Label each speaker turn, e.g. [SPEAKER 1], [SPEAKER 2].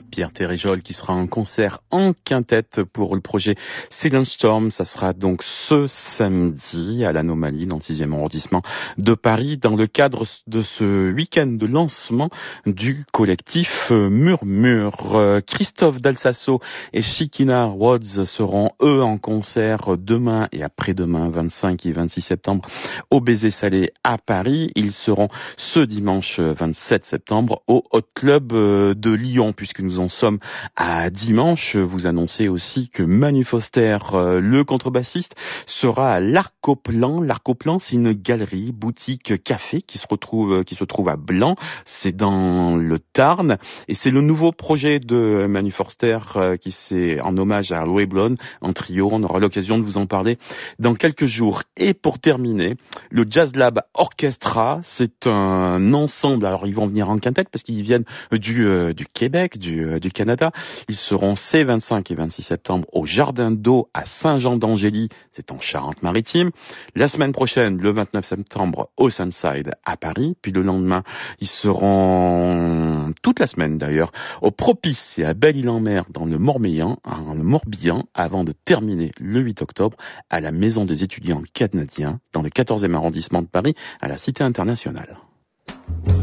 [SPEAKER 1] Pierre Téréjol qui sera en concert en quintette pour le projet Silent Storm. Ça sera donc ce samedi à l'Anomalie dans le 6e arrondissement de Paris dans le cadre de ce week-end de lancement du collectif Murmure. Christophe Dalsasso et Shikina Rhodes seront eux en concert demain et après-demain 25 et 26 septembre au Baiser Salé à Paris. Ils seront ce dimanche 27 septembre au Hot Club de Lyon. Puisque nous en sommes à dimanche, vous annoncez aussi que Manu Foster, le contrebassiste, sera à l'Arc-au-Plan. L'Arc-au-Plan, c'est une galerie, boutique, café qui se trouve à Blanc. C'est dans le Tarn et c'est le nouveau projet de Manu Foster qui c'est en hommage à Louis Blonde en trio. On aura l'occasion de vous en parler dans quelques jours. Et pour terminer, le Jazz Lab Orchestra, c'est un ensemble. Alors ils vont venir en quintette parce qu'ils viennent du Québec, du Canada. Ils seront ces 25 et 26 septembre au Jardin d'eau à Saint-Jean-d'Angély, c'est en Charente-Maritime. La semaine prochaine, le 29 septembre, au Sunside à Paris. Puis le lendemain, ils seront toute la semaine d'ailleurs au Propice et à Belle-Île-en-Mer dans le Morbihan, avant de terminer le 8 octobre à la Maison des étudiants canadiens dans le 14e arrondissement de Paris, à la Cité internationale.